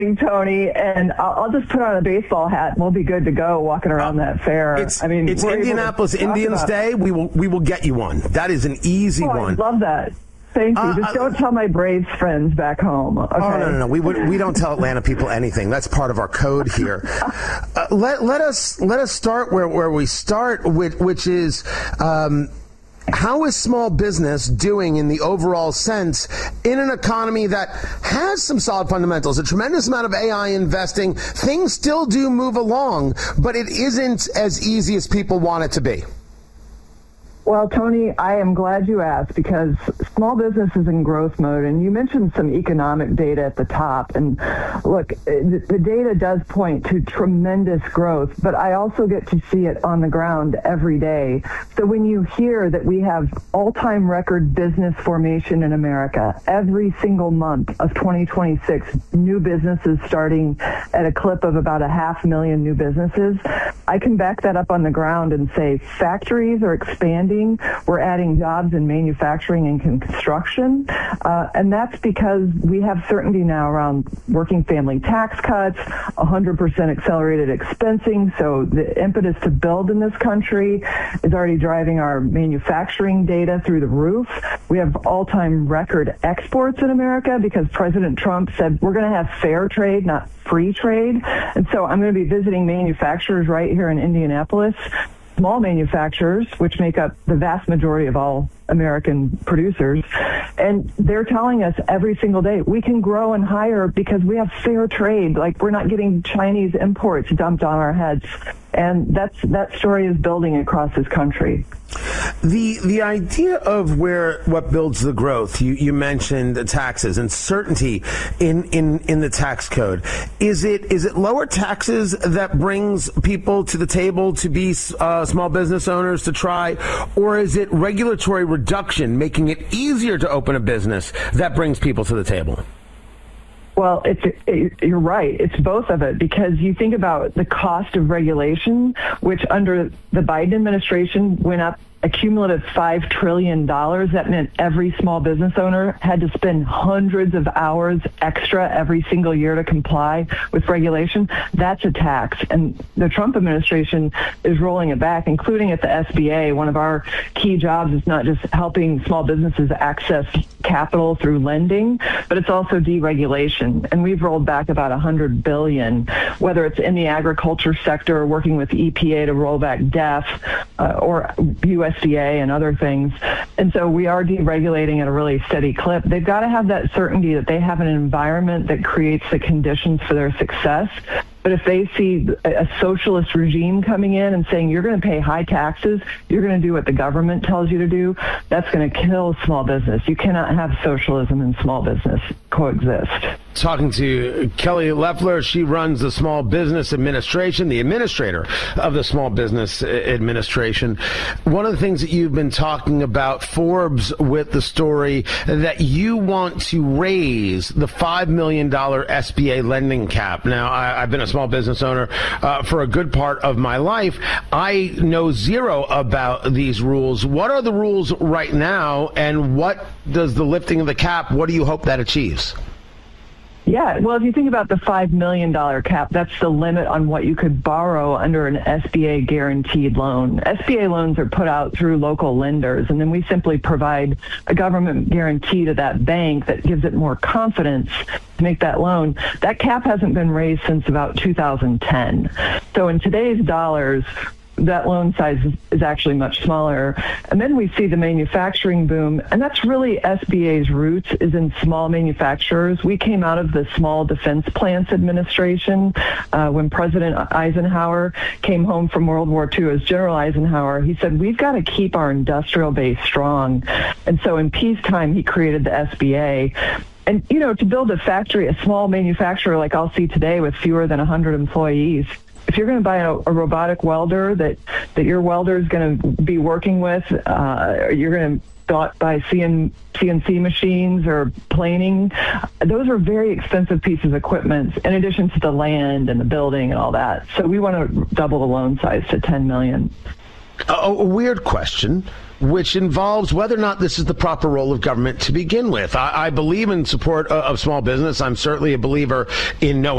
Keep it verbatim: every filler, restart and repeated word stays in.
Tony, and I'll, I'll just put on a baseball hat and we'll be good to go walking around uh, that fair. It's, I mean, it's Indianapolis Indians Day. We will we will get you one. That is an easy oh, one. I love that. Thank you. Uh, Just don't uh, tell my Braves friends back home. Okay? Oh, no, no, no. We would, we don't tell Atlanta people anything. That's part of our code here. uh, let let us let us start where, where we start, with, which is um, how is small business doing in the overall sense in an economy that has some solid fundamentals, a tremendous amount of A I investing. Things still do move along, but it isn't as easy as people want it to be. Well, Tony, I am glad you asked, because small business is in growth mode, and you mentioned some economic data at the top. And look, the data does point to tremendous growth, but I also get to see it on the ground every day. So when you hear that we have all-time record business formation in America, every single month of twenty twenty-six, new businesses starting at a clip of about a half million new businesses, I can back that up on the ground and say factories are expanding. We're adding jobs in manufacturing and construction, uh, and that's because we have certainty now around working family tax cuts, one hundred percent accelerated expensing, so the impetus to build in this country is already driving our manufacturing data through the roof. We have all-time record exports in America because President Trump said we're going to have fair trade, not free trade, and so I'm going to be visiting manufacturers right here in Indianapolis, small manufacturers, which make up the vast majority of all American producers, and they're telling us every single day we can grow and hire because we have fair trade. Like, we're not getting Chinese imports dumped on our heads, and that's that story is building across this country. The the idea of where what builds the growth, you, you mentioned the taxes and certainty in, in, in the tax code. Is it is it lower taxes that brings people to the table to be uh, small business owners to try, or is it regulatory reduction making it easier to open a business that brings people to the table? Well, it's, it, you're right. It's both of it, because you think about the cost of regulation, which under the Biden administration went up a cumulative five trillion dollars. That meant every small business owner had to spend hundreds of hours extra every single year to comply with regulation. That's a tax. And the Trump administration is rolling it back, including at the S B A. One of our key jobs is not just helping small businesses access capital through lending, but it's also deregulation. And we've rolled back about one hundred billion dollars, whether it's in the agriculture sector or working with E P A to roll back D E F uh, or U S D A and other things. And so we are deregulating at a really steady clip. They've got to have that certainty that they have an environment that creates the conditions for their success. But if they see a socialist regime coming in and saying you're going to pay high taxes, you're going to do what the government tells you to do, that's going to kill small business. You cannot have socialism and small business coexist. Talking to Kelly Loeffler, she runs the Small Business Administration, the administrator of the Small Business Administration. One of the things that you've been talking about, Forbes, with the story that you want to raise the five million dollars S B A lending cap. Now, I, I've been a small business owner uh, for a good part of my life. I know zero about these rules. What are the rules right now, and what does the lifting of the cap, what do you hope that achieves? Yeah, well, if you think about the five million dollars cap, that's the limit on what you could borrow under an S B A guaranteed loan. S B A loans are put out through local lenders, and then we simply provide a government guarantee to that bank that gives it more confidence to make that loan. That cap hasn't been raised since about two thousand ten. So in today's dollars, that loan size is actually much smaller. And then we see the manufacturing boom, and that's really S B A's roots is in small manufacturers. We came out of the Small Defense Plants Administration uh, when President Eisenhower came home from World War Two as General Eisenhower. He said, we've got to keep our industrial base strong. And so in peacetime, he created the S B A. And, you know, to build a factory, a small manufacturer like I'll see today with fewer than one hundred employees, if you're going to buy a, a robotic welder that, that your welder is going to be working with, uh, you're going to buy C N C machines or planing, those are very expensive pieces of equipment in addition to the land and the building and all that. So we want to double the loan size to ten million dollars. a, a weird question, which involves whether or not this is the proper role of government to begin with. I, I believe in support of, of small business. I'm certainly a believer in no